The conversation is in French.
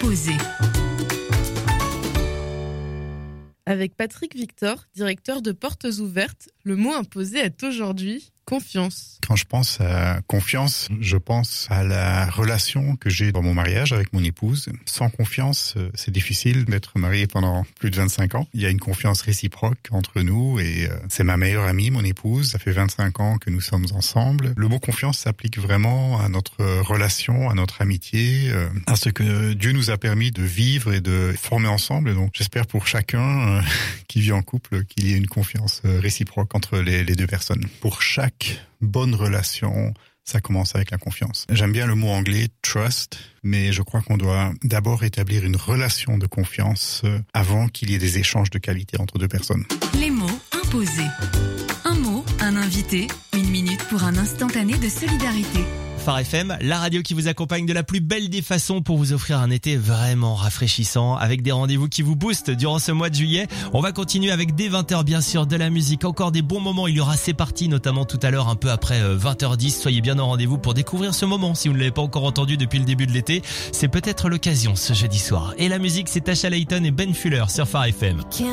imposé. Avec Patrick Victor, directeur de Portes Ouvertes, le mot imposé est aujourd'hui confiance. Quand je pense à confiance, je pense à la relation que j'ai dans mon mariage avec mon épouse. Sans confiance, c'est difficile d'être marié pendant plus de 25 ans. Il y a une confiance réciproque entre nous et c'est ma meilleure amie, mon épouse. Ça fait 25 ans que nous sommes ensemble. Le mot confiance s'applique vraiment à notre relation, à notre amitié, à ce que Dieu nous a permis de vivre et de former ensemble. Donc j'espère pour chacun qui vit en couple qu'il y ait une confiance réciproque entre les deux personnes. Pour chaque bonne relation, ça commence avec la confiance. J'aime bien le mot anglais trust, mais je crois qu'on doit d'abord établir une relation de confiance avant qu'il y ait des échanges de qualité entre deux personnes. Les mots imposés. Un mot, un invité, 1 minute pour un instantané de solidarité. Phare FM, la radio qui vous accompagne de la plus belle des façons pour vous offrir un été vraiment rafraîchissant avec des rendez-vous qui vous boostent durant ce mois de juillet. On va continuer avec dès 20h bien sûr de la musique, encore des bons moments. Il y aura C'est Parti notamment tout à l'heure un peu après 20h10. Soyez bien au rendez-vous pour découvrir ce moment. Si vous ne l'avez pas encore entendu depuis le début de l'été, c'est peut-être l'occasion ce jeudi soir. Et la musique, c'est Tasha Layton et Ben Fuller sur Phare FM.